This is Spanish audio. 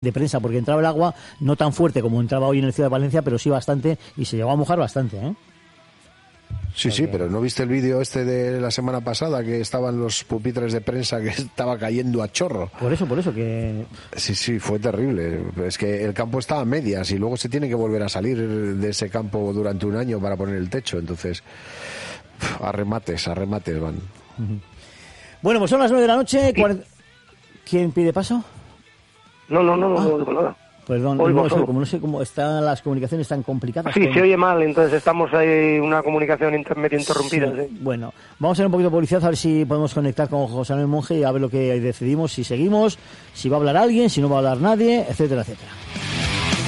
de prensa, porque entraba el agua no tan fuerte como entraba hoy en el Ciudad de Valencia, pero sí bastante, y se llegó a mojar bastante, ¿eh? Sí, sí, pero ¿no viste el vídeo de la semana pasada que estaban los pupitres de prensa que estaba cayendo a chorro? Por eso que... Sí, fue terrible. Es que el campo está a medias y luego se tiene que volver a salir de ese campo durante un año para poner el techo. Entonces, a remates van. Bueno, pues son las 9 de la noche. ¿Quién pide paso? No digo nada. Perdón, como no sé cómo están las comunicaciones tan complicadas. Sí, se oye mal, entonces estamos ahí una comunicación medio interrumpida. Sí. Bueno, vamos a hacer un poquito de publicidad a ver si podemos conectar con José Manuel Monge y a ver lo que decidimos, si seguimos, si va a hablar alguien, si no va a hablar nadie, etcétera, etcétera.